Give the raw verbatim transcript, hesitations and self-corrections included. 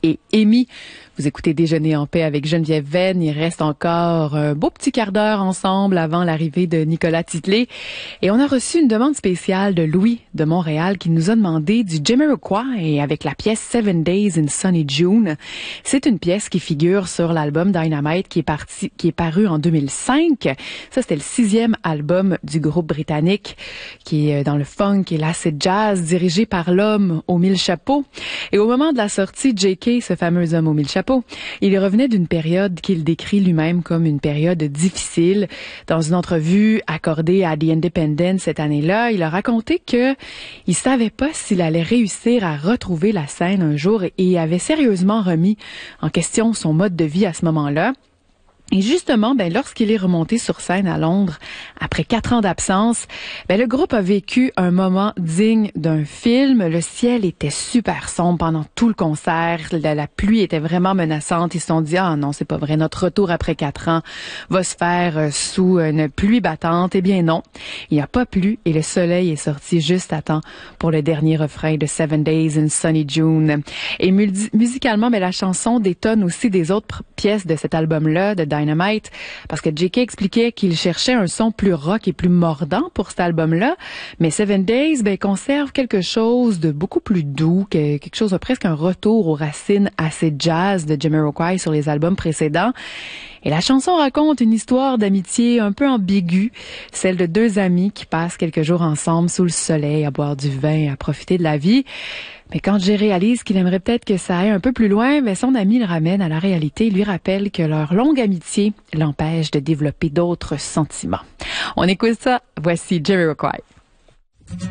et Amy. Vous écoutez Déjeuner en paix avec Geneviève Venn. Il reste encore un beau petit quart d'heure ensemble avant l'arrivée de Nicolas Titley. Et on a reçu une demande spéciale de Louis de Montréal qui nous a demandé du Jamiroquai avec la pièce Seven Days in Sunny June. C'est une pièce qui figure sur l'album Dynamite qui est parti, qui est paru en deux mille cinq. Ça, c'était le sixième album du groupe britannique qui est dans le funk et l'acid jazz dirigé par l'homme aux mille chapeaux. Et au moment de la sortie, J K, ce fameux homme aux mille chapeaux, il revenait d'une période qu'il décrit lui-même comme une période difficile. Dans une entrevue accordée à The Independent cette année-là, il a raconté que il savait pas s'il allait réussir à retrouver la scène un jour et avait sérieusement remis en question son mode de vie à ce moment-là. Et justement, ben, lorsqu'il est remonté sur scène à Londres, après quatre ans d'absence, ben, le groupe a vécu un moment digne d'un film. Le ciel était super sombre pendant tout le concert. La, la pluie était vraiment menaçante. Ils se sont dit, ah non, c'est pas vrai, notre retour après quatre ans va se faire euh, sous une pluie battante. Eh bien non, il n'y a pas plu et le soleil est sorti juste à temps pour le dernier refrain de Seven Days in Sunny June. Et mu- musicalement, ben, la chanson détonne aussi des autres pièces de cet album-là, de Dynamite, parce que J K expliquait qu'il cherchait un son plus rock et plus mordant pour cet album-là, mais Seven Days ben, conserve quelque chose de beaucoup plus doux, que, quelque chose de presque un retour aux racines assez jazz de Jamiroquai sur les albums précédents. Et la chanson raconte une histoire d'amitié un peu ambiguë, celle de deux amis qui passent quelques jours ensemble sous le soleil à boire du vin, à profiter de la vie. Mais quand Jay réalise qu'il aimerait peut-être que ça aille un peu plus loin, mais son ami le ramène à la réalité et lui rappelle que leur longue amitié l'empêche de développer d'autres sentiments. On écoute ça. Voici Jamiroquai.